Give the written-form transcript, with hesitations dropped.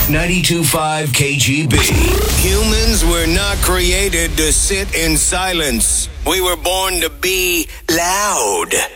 92.5 KGB. Humans were not created to sit in silence. We were born to be loud.